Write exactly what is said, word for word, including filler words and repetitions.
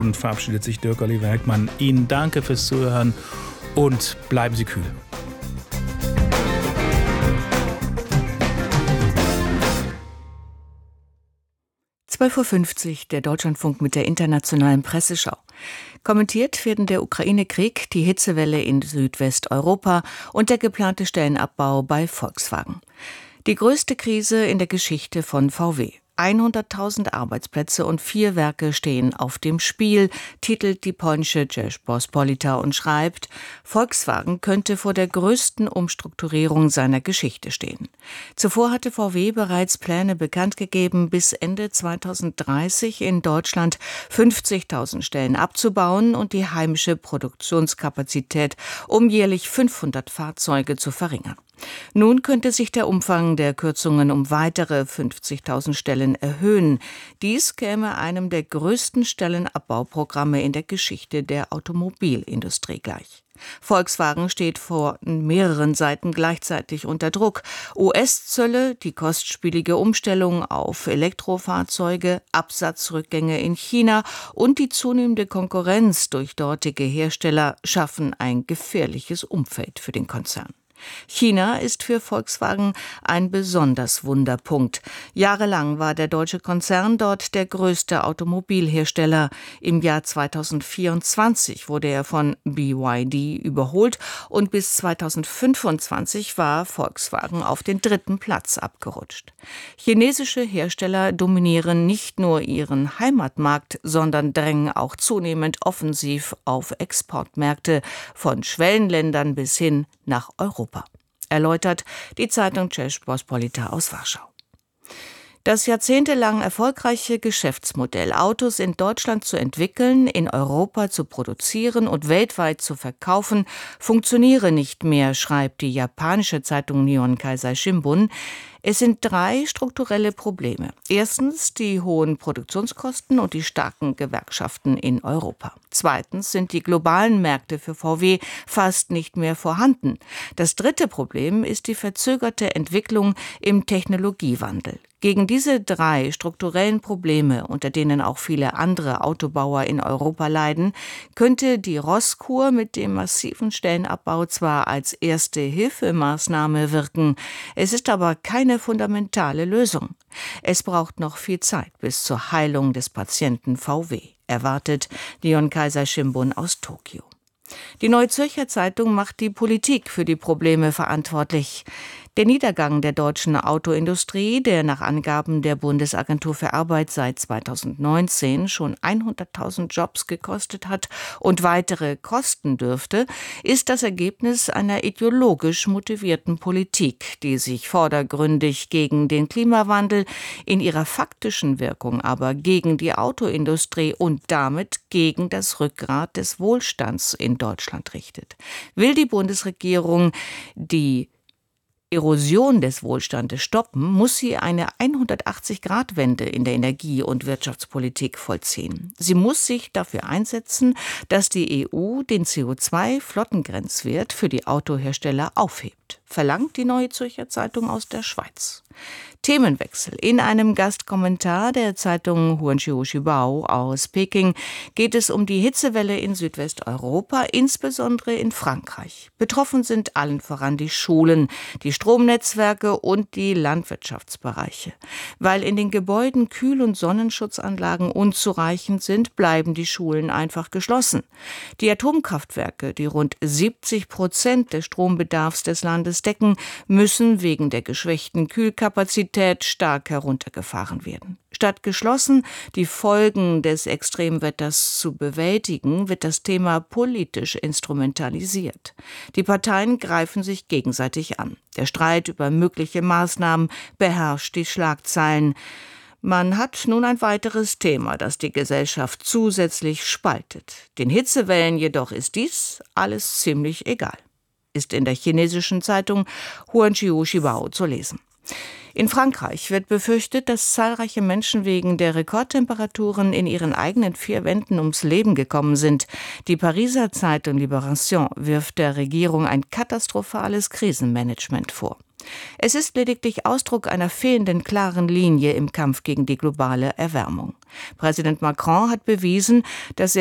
Und verabschiedet sich Dirk-Olli Werkmann. Ihnen danke fürs Zuhören und bleiben Sie kühl. zwölf Uhr fünfzig, der Deutschlandfunk mit der internationalen Presseschau. Kommentiert werden der Ukraine-Krieg, die Hitzewelle in Südwesteuropa und der geplante Stellenabbau bei Volkswagen. Die größte Krise in der Geschichte von V W. hunderttausend Arbeitsplätze und vier Werke stehen auf dem Spiel, titelt die polnische Rzeczpospolita und schreibt, Volkswagen könnte vor der größten Umstrukturierung seiner Geschichte stehen. Zuvor hatte V W bereits Pläne bekannt gegeben, bis Ende zweitausenddreißig in Deutschland fünfzigtausend Stellen abzubauen und die heimische Produktionskapazität um jährlich fünfhundert Fahrzeuge zu verringern. Nun könnte sich der Umfang der Kürzungen um weitere fünfzigtausend Stellen erhöhen. Dies käme einem der größten Stellenabbauprogramme in der Geschichte der Automobilindustrie gleich. Volkswagen steht vor mehreren Seiten gleichzeitig unter Druck. U S-Zölle, die kostspielige Umstellung auf Elektrofahrzeuge, Absatzrückgänge in China und die zunehmende Konkurrenz durch dortige Hersteller schaffen ein gefährliches Umfeld für den Konzern. China ist für Volkswagen ein besonders Wunderpunkt. Jahrelang war der deutsche Konzern dort der größte Automobilhersteller. Im Jahr zweitausendvierundzwanzig wurde er von B Y D überholt und bis zweitausendfünfundzwanzig war Volkswagen auf den dritten Platz abgerutscht. Chinesische Hersteller dominieren nicht nur ihren Heimatmarkt, sondern drängen auch zunehmend offensiv auf Exportmärkte von Schwellenländern bis hin nach Europa. Erläutert die Zeitung Rzeczpospolita aus Warschau. Das jahrzehntelang erfolgreiche Geschäftsmodell, Autos in Deutschland zu entwickeln, in Europa zu produzieren und weltweit zu verkaufen, funktioniere nicht mehr, schreibt die japanische Zeitung Nihon Keizai Shimbun. Es sind drei strukturelle Probleme. Erstens die hohen Produktionskosten und die starken Gewerkschaften in Europa. Zweitens sind die globalen Märkte für V W fast nicht mehr vorhanden. Das dritte Problem ist die verzögerte Entwicklung im Technologiewandel. Gegen diese drei strukturellen Probleme, unter denen auch viele andere Autobauer in Europa leiden, könnte die Rosskur mit dem massiven Stellenabbau zwar als erste Hilfemaßnahme wirken, es ist aber keine fundamentale Lösung. Es braucht noch viel Zeit bis zur Heilung des Patienten V W, erwartet Nihon Keizai Shimbun aus Tokio. Die Neue Zürcher Zeitung macht die Politik für die Probleme verantwortlich. Der Niedergang der deutschen Autoindustrie, der nach Angaben der Bundesagentur für Arbeit seit zweitausendneunzehn schon hunderttausend Jobs gekostet hat und weitere kosten dürfte, ist das Ergebnis einer ideologisch motivierten Politik, die sich vordergründig gegen den Klimawandel, in ihrer faktischen Wirkung aber gegen die Autoindustrie und damit gegen das Rückgrat des Wohlstands in Deutschland richtet. Will die Bundesregierung die Erosion des Wohlstandes stoppen, muss sie eine hundertachtzig-Grad-Wende in der Energie- und Wirtschaftspolitik vollziehen. Sie muss sich dafür einsetzen, dass die E U den C O zwei Flottengrenzwert für die Autohersteller aufhebt, verlangt die Neue Zürcher Zeitung aus der Schweiz. Themenwechsel. In einem Gastkommentar der Zeitung Huanqiu Shibao aus Peking geht es um die Hitzewelle in Südwesteuropa, insbesondere in Frankreich. Betroffen sind allen voran die Schulen, die Stromnetzwerke und die Landwirtschaftsbereiche. Weil in den Gebäuden Kühl- und Sonnenschutzanlagen unzureichend sind, bleiben die Schulen einfach geschlossen. Die Atomkraftwerke, die rund siebzig Prozent des Strombedarfs des Landes decken, müssen wegen der geschwächten Kühlkapazität stark heruntergefahren werden. Statt geschlossen die Folgen des Extremwetters zu bewältigen, wird das Thema politisch instrumentalisiert. Die Parteien greifen sich gegenseitig an. Der Streit über mögliche Maßnahmen beherrscht die Schlagzeilen. Man hat nun ein weiteres Thema, das die Gesellschaft zusätzlich spaltet. Den Hitzewellen jedoch ist dies alles ziemlich egal, ist in der chinesischen Zeitung Huanqiu Shibao zu lesen. In Frankreich wird befürchtet, dass zahlreiche Menschen wegen der Rekordtemperaturen in ihren eigenen vier Wänden ums Leben gekommen sind. Die Pariser Zeitung Libération wirft der Regierung ein katastrophales Krisenmanagement vor. Es ist lediglich Ausdruck einer fehlenden klaren Linie im Kampf gegen die globale Erwärmung. Präsident Macron hat bewiesen, dass er